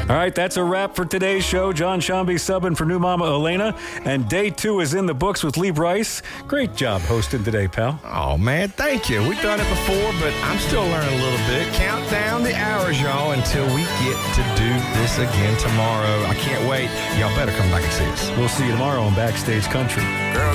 All right, that's a wrap for today's show. John Shambi subbing for new mama Elena, and day 2 is in the books with Lee Bryce. Great job hosting today, pal. Oh, man, thank you. We've done it before, but I'm still learning a little bit. Count down the hours, y'all, until we get to do this again tomorrow. I can't wait. Y'all better come back and see us. We'll see you tomorrow on Backstage Country.